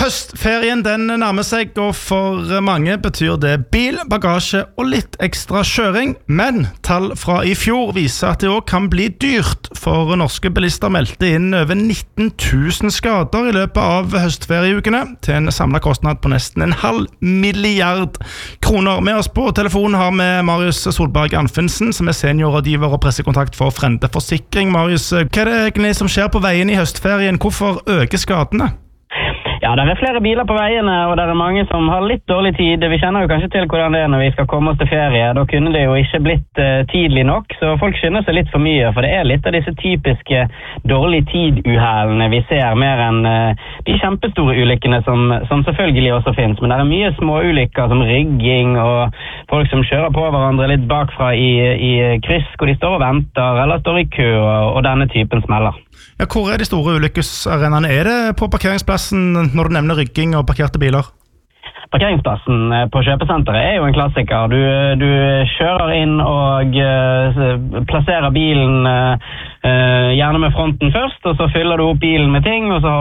Høstferien den nærmer seg, og for mange betyr det bil, bagasje og litt ekstra kjøring. Men tall fra i fjor viser at det også kan bli dyrt, for norske bilister meldte inn over 19 000 skader i løpet av høstferieukene, til en samlet kostnad på nesten 0,5 milliard kroner. Med oss på telefonen har vi Marius Solberg Anfinsen, som seniorrådgiver og pressekontakt for Frende Forsikring. Marius, hva det egentlig som skjer på veien i høstferien? Hvorfor øker skadene? Ja, det flere biler på veiene, og det mange som har litt dårlig tid. Vi kjenner jo kanskje til hvordan det når vi skal komme oss til ferie. Da kunne det jo ikke blitt tidlig nok, så folk skynder seg litt for mye, for det litt av disse typiske dårlig tid-uhellene vi ser, mer enn de kjempestore ulykkene som selvfølgelig også finnes. Men det mye små ulykker som rygging og folk som kjører på hverandre litt bakfra i kryss, hvor de står og venter, eller står i kø, og denne typen smeller. Ja, hvor de store ulykkesarenaene? Det på parkeringsplassen når du nevner rygging og parkerte biler? Parkeringsplassen på kjøpesenteret jo en klassiker. Du kjører inn og plasserer bilen gjerne med fronten først, og så fyller du opp bilen med ting, og så har